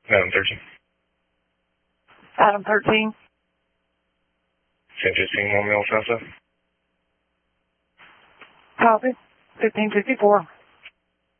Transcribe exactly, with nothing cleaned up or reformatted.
Adam thirteen. Adam thirteen. San fifteen, one mil South. Copy. fifteen fifty-four.